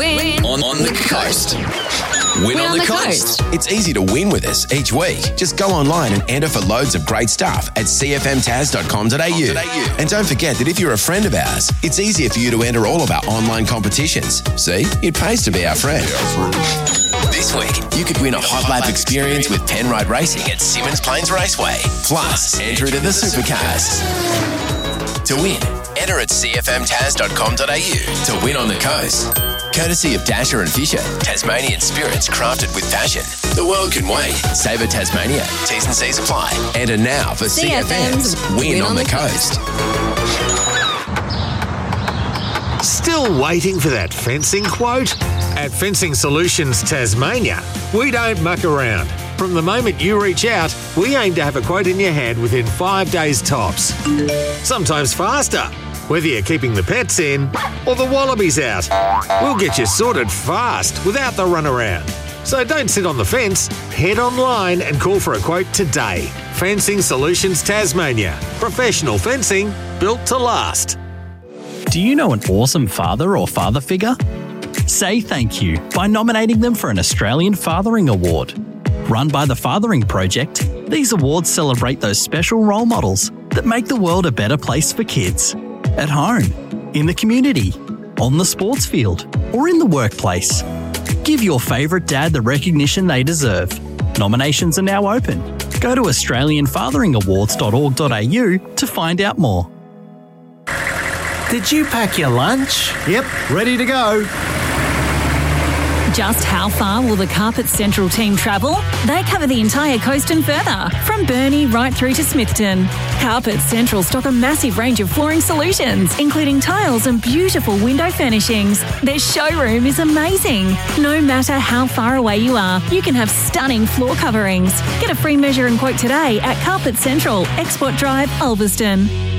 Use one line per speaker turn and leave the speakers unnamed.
Win
on the coast. Win on the coast. It's easy to win with us each week. Just go online and enter for loads of great stuff at cfmtas.com.au. And don't forget that if you're a friend of ours, it's easier for you to enter all of our online competitions. See, it pays to be our friend. This week, you could win a hot lap experience with Penrite Racing at Symmons Plains Raceway. Plus, enter into the supercars. To win, enter at cfmtas.com.au to win on the coast. Courtesy of Dasher and Fisher, Tasmanian spirits crafted with passion. The world can wait. Savour Tasmania. T's and C's apply. Enter now for CFM's Win on the Coast.
Still waiting for that fencing quote? At Fencing Solutions Tasmania, we don't muck around. From the moment you reach out, we aim to have a quote in your hand within 5 days tops. Sometimes faster. Whether you're keeping the pets in or the wallabies out, we'll get you sorted fast without the runaround. So don't sit on the fence, head online and call for a quote today. Fencing Solutions Tasmania. Professional fencing built to last.
Do you know an awesome father or father figure? Say thank you by nominating them for an Australian Fathering Award. Run by the Fathering Project, these awards celebrate those special role models that make the world a better place for kids. At home, in the community, on the sports field, or in the workplace. Give your favourite dad the recognition they deserve. Nominations are now open. Go to australianfatheringawards.org.au to find out more.
Did you pack your lunch?
Yep, ready to go.
Just how far will the Carpet Central team travel? They cover the entire coast and further, from Burnie right through to Smithton. Carpet Central stock a massive range of flooring solutions, including tiles and beautiful window furnishings. Their showroom is amazing. No matter how far away you are, you can have stunning floor coverings. Get a free measure and quote today at Carpet Central, Export Drive, Ulverston.